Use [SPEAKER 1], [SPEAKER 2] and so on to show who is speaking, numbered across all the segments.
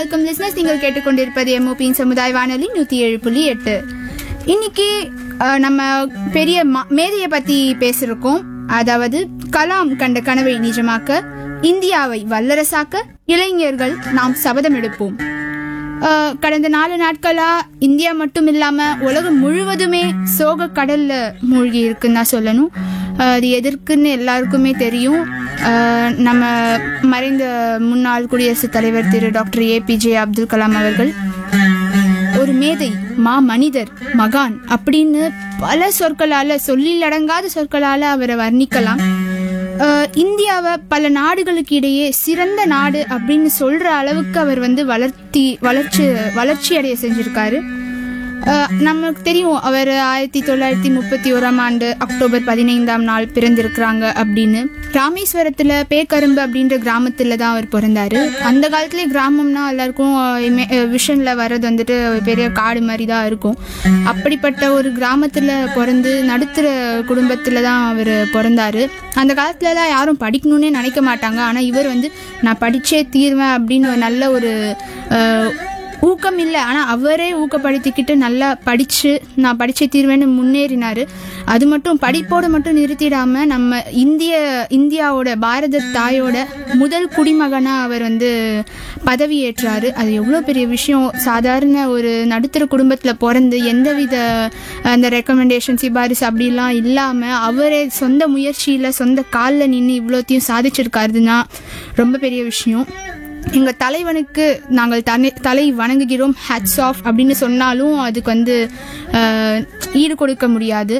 [SPEAKER 1] Welcome listeners. நீங்கள் கேட்டுக்கொண்டிருப்பது எம்ஓபியின் சமுதாய வானொலி 107.8. இன்னைக்கு நம்ம பெரிய மேதையை பத்தி பேசிருக்கோம். அதாவது கலாம் கண்ட கனவை நிஜமாக்க, இந்தியாவை வல்லரசாக்க இளைஞர்கள் நாம் சபதம் எடுப்போம். கடந்த 4 நாட்களா இந்தியா மட்டும் இல்லாம உலகம் முழுவதுமே சோக கடல்ல மூழ்கி இருக்குன்னு தான் சொல்லணும். அது எதற்குன்னு எல்லாருக்குமே தெரியும். நம்ம மறைந்த முன்னாள் குடியரசுத் தலைவர் திரு டாக்டர் APJ அப்துல் கலாம் அவர்கள் ஒரு மேதை, மனிதர், மகான் அப்படின்னு பல சொற்களால, சொல்லிலடங்காத சொற்களால அவரை வர்ணிக்கலாம். இந்தியாவை பல நாடுகளுக்கு இடையே சிறந்த நாடு அப்படின்னு சொல்ற அளவுக்கு அவர் வளர்ச்சி அடைய செஞ்சிருக்காரு. நமக்கு தெரியும், அவர் 1931 அக்டோபர் 15 பிறந்திருக்கிறாங்க அப்படின்னு. ராமேஸ்வரத்துல பேக்கரும்பு அப்படின்ற கிராமத்துல தான் அவர் பிறந்தாரு. அந்த காலத்திலே கிராமம்னா எல்லாருக்கும் விஷன்ல வர்றது பெரிய காடு மாதிரி தான் இருக்கும். அப்படிப்பட்ட ஒரு கிராமத்துல பிறந்து நடுத்தர குடும்பத்துல தான் அவர் பிறந்தாரு. அந்த காலத்துலலாம் யாரும் படிக்கணும்னே நினைக்க மாட்டாங்க. ஆனா இவர் நான் படிச்சே தீர்வேன் அப்படின்னு ஒரு நல்ல ஒரு ஊக்கம் இல்லை, ஆனால் அவரே ஊக்கப்படுத்திக்கிட்டு நல்லா நான் படிச்சே தீர்வேன்னு முன்னேறினாரு. அது மட்டும் படிப்போடு மட்டும் நிறுத்திடாம நம்ம இந்தியாவோட பாரத தாயோட முதல் குடிமகனா அவர் பதவி ஏற்றாரு. அது எவ்வளோ பெரிய விஷயம். சாதாரண ஒரு நடுத்தர குடும்பத்தில் பிறந்து எந்தவித அந்த ரெக்கமெண்டேஷன், சிபாரிசு அப்படிலாம் இல்லாமல் அவரே சொந்த முயற்சியில் சொந்த காலில் நின்று இவ்வளோத்தையும் சாதிச்சிருக்காருன்னா ரொம்ப பெரிய விஷயம். எங்கள் தலைவனுக்கு நாங்கள் தலை வணங்குகிறோம், ஹேட்ஸ் ஆஃப் அப்படின்னு சொன்னாலும் அதுக்கு ஈடு கொடுக்க முடியாது.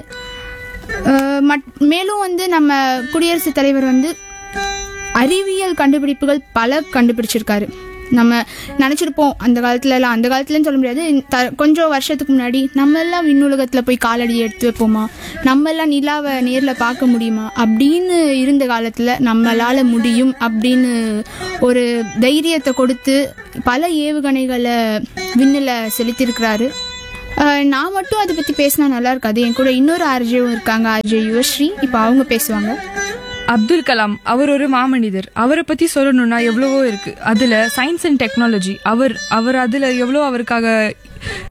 [SPEAKER 1] மேலும் நம்ம குடியரசுத் தலைவர் அறிவியல் கண்டுபிடிப்புகள் பல கண்டுபிடிச்சிருக்காரு. நம்ம நினச்சிருப்போம் அந்த காலத்துலன்னு சொல்ல முடியாது, கொஞ்சம் வருஷத்துக்கு முன்னாடி நம்ம எல்லாம் விண்ணுலகத்தில் போய் காலடி எடுத்து வைப்போமா, நம்ம எல்லாம் நிலாவை நேரில் பார்க்க முடியுமா அப்படின்னு இருந்த காலத்தில் நம்மளால் முடியும் அப்படின்னு ஒரு தைரியத்தை கொடுத்து பல ஏவுகணைகளை விண்ணில் செலுத்தியிருக்கிறாரு. நான் மட்டும் அதை பற்றி பேசினா நல்லா இருக்காது. என் கூட இன்னொரு ஆர்ஜேவும் இருக்காங்க, ஆர்ஜே யுவஸ்ரீ. இப்போ அவங்க பேசுவாங்க.
[SPEAKER 2] அப்துல் கலாம் அவர் ஒரு மாமனிதர். அவரை பத்தி சொல்லணும்னா எவ்வளவோ இருக்கு. அதுல சயின்ஸ் அண்ட் டெக்னாலஜி, அவர் அதுல எவ்வளோ அவருக்காக